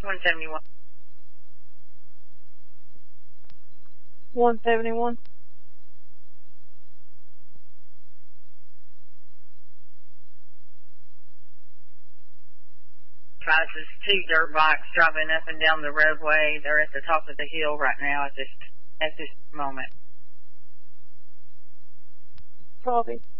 171. 171. There's two dirt bikes driving up and down the roadway. They're at the top of the hill right now at this moment. Copy.